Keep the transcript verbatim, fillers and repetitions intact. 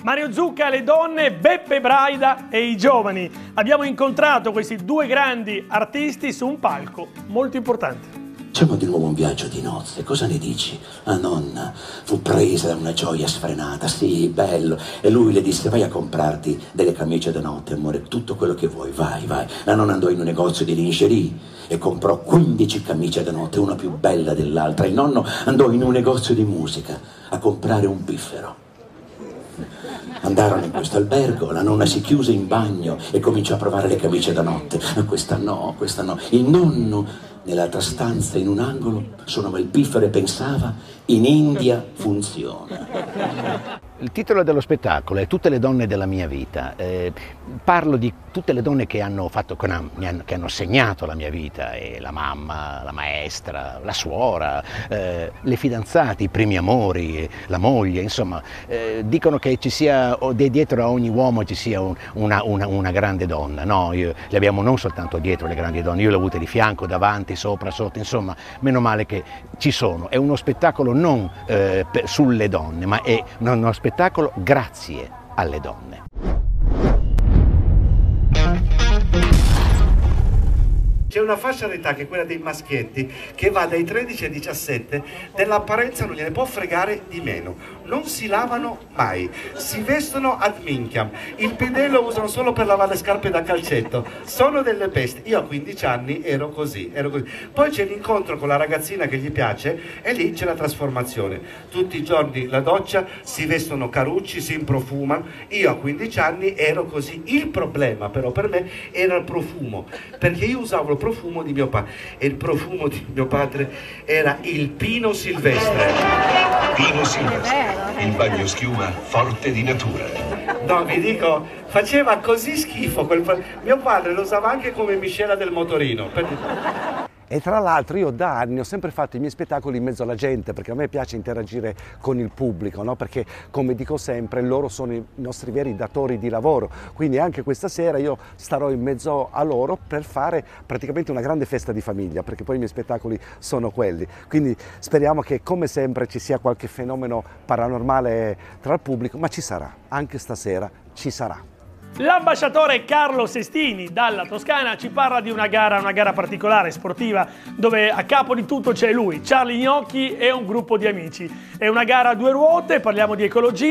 Mario Zucca, le donne, Beppe Braida e i giovani. Abbiamo incontrato questi due grandi artisti su un palco molto importante. Facciamo di nuovo un viaggio di nozze, cosa ne dici? La nonna fu presa da una gioia sfrenata, sì, bello, e lui le disse: vai a comprarti delle camicie da notte, amore, tutto quello che vuoi, vai, vai. La nonna andò in un negozio di lingerie e comprò quindici camicie da notte, una più bella dell'altra. Il nonno andò in un negozio di musica a comprare un piffero. Andarono in questo albergo, la nonna si chiuse in bagno e cominciò a provare le camicie da notte. Ma questa no, questa no. Il nonno nell'altra stanza, in un angolo, suonava il piffero e pensava: in India funziona. Il titolo dello spettacolo è Tutte le donne della mia vita. Eh, parlo di tutte le donne che hanno, fatto, che hanno, che hanno segnato la mia vita, eh, la mamma, la maestra, la suora, eh, le fidanzate, i primi amori, la moglie, insomma, eh, dicono che ci sia, dietro a ogni uomo ci sia un, una, una, una grande donna. No, io, le abbiamo non soltanto dietro le grandi donne, io le ho avute di fianco, davanti, sopra, sotto, insomma, meno male che ci sono. È uno spettacolo non eh, per, sulle donne, ma è uno spettacolo spettacolo grazie alle donne. C'è una fascia d'età che è quella dei maschietti che va dai tredici ai diciassette, dell'apparenza non gliene può fregare di meno, non si lavano mai, si vestono ad minchiam, il pidello lo usano solo per lavare le scarpe da calcetto, sono delle bestie. Io a quindici anni ero così, ero così. Poi c'è l'incontro con la ragazzina che gli piace e lì c'è la trasformazione, tutti i giorni la doccia, si vestono carucci, si improfumano. Io a quindici anni ero così. Il problema però per me era il profumo, perché io usavo profumo di mio padre e il profumo di mio padre era il pino silvestre. Pino silvestre, il bagno schiuma forte di natura. No, vi dico, faceva così schifo quel... mio padre lo usava anche come miscela del motorino. Per... E tra l'altro io da anni ho sempre fatto i miei spettacoli in mezzo alla gente, perché a me piace interagire con il pubblico, no? Perché, come dico sempre, loro sono i nostri veri datori di lavoro, quindi anche questa sera io starò in mezzo a loro per fare praticamente una grande festa di famiglia, perché poi i miei spettacoli sono quelli. Quindi speriamo che, come sempre, ci sia qualche fenomeno paranormale tra il pubblico, ma ci sarà, anche stasera ci sarà. L'ambasciatore Carlo Sestini dalla Toscana ci parla di una gara, una gara particolare, sportiva, dove a capo di tutto c'è lui, Charlie Gnocchi e un gruppo di amici. È una gara a due ruote, parliamo di ecologia.